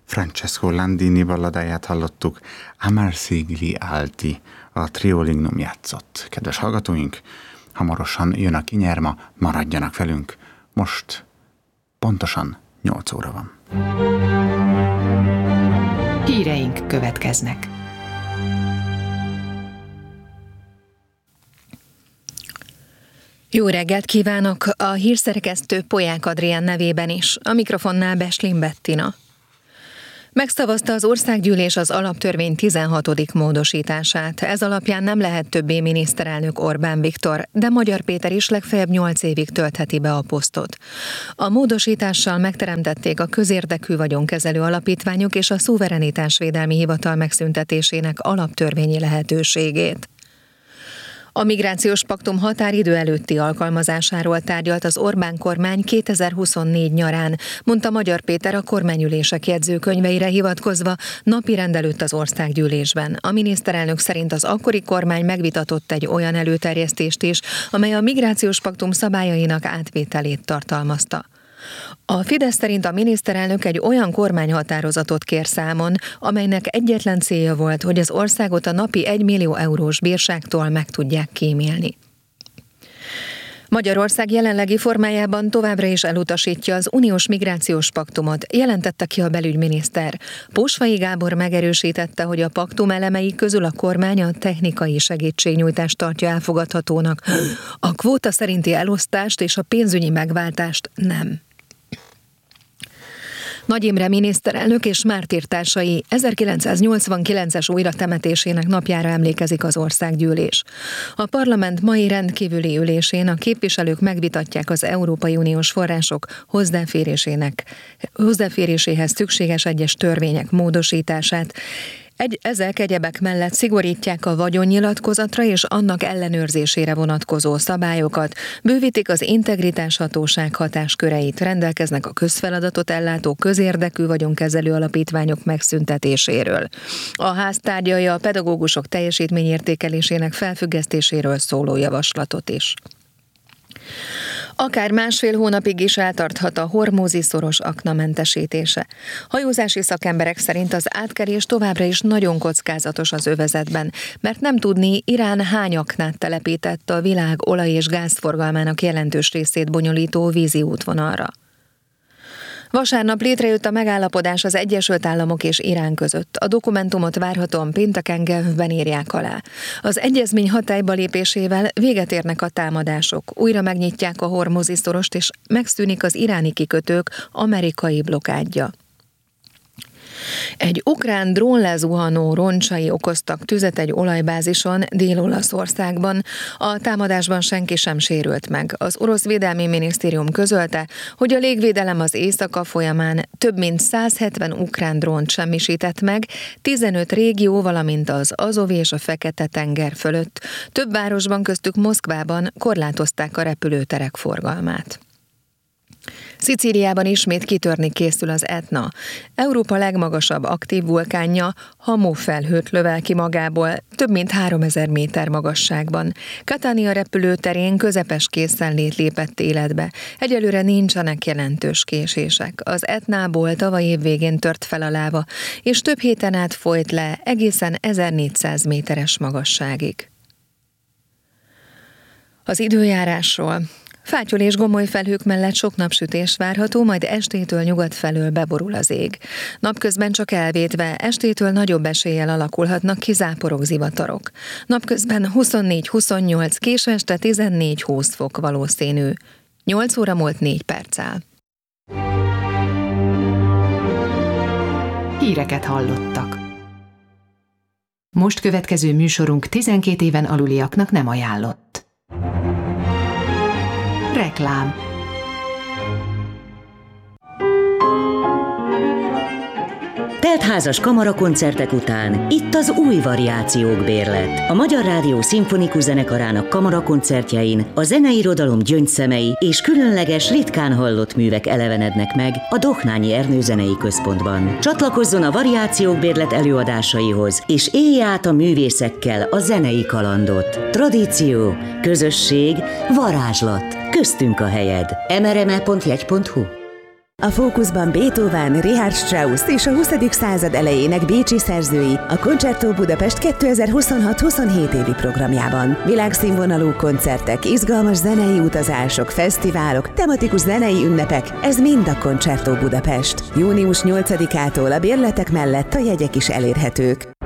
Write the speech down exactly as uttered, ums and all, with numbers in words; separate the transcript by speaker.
Speaker 1: Francesco Landini balladáját hallottuk, Amar Sigli Alti, a Trio Lignum játszott. Kedves hallgatóink, hamarosan jön a kinyerma, maradjanak velünk. Most pontosan nyolc óra van.
Speaker 2: Híreink következnek. Jó reggelt kívánok! A hírszerkesztő Polyák Adrián nevében is, a mikrofonnál Beslin Bettina. Megszavazta az országgyűlés az alaptörvény tizenhatodik módosítását. Ez alapján nem lehet többé miniszterelnök Orbán Viktor, de Magyar Péter is legfeljebb nyolc évig töltheti be a posztot. A módosítással megteremtették a közérdekű vagyonkezelő alapítványok és a szuverenitásvédelmi hivatal megszüntetésének alaptörvényi lehetőségét. A migrációs paktum határidő előtti alkalmazásáról tárgyalt az Orbán kormány kétezer-huszonnégy nyarán, mondta Magyar Péter a kormányülések jegyzőkönyveire hivatkozva napirend előtt az országgyűlésben. A miniszterelnök szerint az akkori kormány megvitatott egy olyan előterjesztést is, amely a migrációs paktum szabályainak átvételét tartalmazta. A Fidesz szerint a miniszterelnök egy olyan kormányhatározatot kér számon, amelynek egyetlen célja volt, hogy az országot a napi egymillió eurós bírságtól meg tudják kímélni. Magyarország jelenlegi formájában továbbra is elutasítja az uniós migrációs paktumot, jelentette ki a belügyminiszter. Pósfai Gábor megerősítette, hogy a paktum elemei közül a kormány a technikai segítségnyújtást tartja elfogadhatónak, a kvóta szerinti elosztást és a pénzügyi megváltást nem. Nagy Imre miniszterelnök és mártírtársai ezerkilencszáznyolcvankilences újratemetésének napjára emlékezik az országgyűlés. A parlament mai rendkívüli ülésén a képviselők megvitatják az Európai Uniós források hozzáférésének, hozzáféréséhez szükséges egyes törvények módosítását. Egy, ezek egyebek mellett szigorítják a vagyonnyilatkozatra és annak ellenőrzésére vonatkozó szabályokat, bővítik az integritáshatóság hatásköreit, rendelkeznek a közfeladatot ellátó közérdekű vagyonkezelő alapítványok megszüntetéséről. A ház tárgyalja a pedagógusok teljesítményértékelésének felfüggesztéséről szóló javaslatot is. Akár másfél hónapig is eltarthat a Hormúzi-szoros aknamentesítése. Hajózási szakemberek szerint az átkelés továbbra is nagyon kockázatos az övezetben, mert nem tudni, Irán hány aknát telepített a világ olaj- és gázforgalmának jelentős részét bonyolító vízi útvonalra. Vasárnap létrejött a megállapodás az Egyesült Államok és Irán között. A dokumentumot várhatóan pénteken Genfben írják alá. Az egyezmény hatályba lépésével véget érnek a támadások, újra megnyitják a Hormúzi-szorost és megszűnik az iráni kikötők amerikai blokádja. Egy ukrán drónlezuhanó roncsai okoztak tüzet egy olajbázison Dél-Olaszországban. A támadásban senki sem sérült meg. Az orosz védelmi minisztérium közölte, hogy a légvédelem az éjszaka folyamán több mint száz hetven ukrán drónt semmisített meg, tizenöt régió, valamint az Azovi és a Fekete-tenger fölött. Több városban, köztük Moszkvában korlátozták a repülőterek forgalmát. Szicíliában ismét kitörni készül az Etna. Európa legmagasabb aktív vulkánja hamufelhőt lövel ki magából, több mint háromezer méter magasságban. Catania repülőterén közepes készenlét lépett életbe. Egyelőre nincsenek jelentős késések. Az Etnából tavaly év végén tört fel a láva, és több héten át folyt le egészen ezernégyszáz méteres magasságig. Az időjárásról. Fátyol és gomoly felhők mellett sok napsütés várható, majd estétől nyugat felől beborul az ég. Napközben csak elvétve, estétől nagyobb eséllyel alakulhatnak ki záporok, zivatarok. Napközben huszonnégy-huszonnyolc, késő este tizennégy-húsz fok valószínű. nyolc óra múlt négy perccel. Híreket hallottak. Most következő műsorunk tizenkét éven aluliaknak nem ajánlott. Reklám.
Speaker 3: Teltházas kamarakoncertek után itt az új variációk bérlet. A Magyar Rádió Szimfonikus Zenekarának kamarakoncertjein a zeneirodalom gyöngyszemei és különleges, ritkán hallott művek elevenednek meg a Dohnányi Ernő Zenei Központban. Csatlakozzon a variációk bérlet előadásaihoz, és élje át a művészekkel a zenei kalandot. Tradíció, közösség, varázslat. Köztünk a helyed. em er em e pont jegy pont hu
Speaker 4: A fókuszban Beethoven, Richard Strauss és a huszadik század elejének bécsi szerzői a Concerto Budapest kétezer-huszonhat-huszonhét évi programjában. Világszínvonalú koncertek, izgalmas zenei utazások, fesztiválok, tematikus zenei ünnepek, ez mind a Concerto Budapest. június nyolcadikától a bérletek mellett a jegyek is elérhetők.